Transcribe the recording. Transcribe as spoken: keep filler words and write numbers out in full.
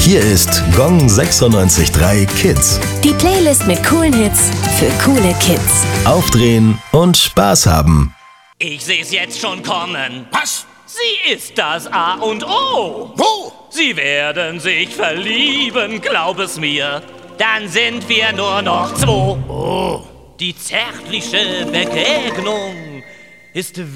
Hier ist Gong sechsundneunzig Komma drei Kids. Die Playlist mit coolen Hits für coole Kids. Aufdrehen und Spaß haben. Ich seh's jetzt schon kommen. Was? Sie ist das A und O. Wo? Sie werden sich verlieben, glaub es mir. Dann sind wir nur noch zwei. Oh. Die zärtliche Begegnung ist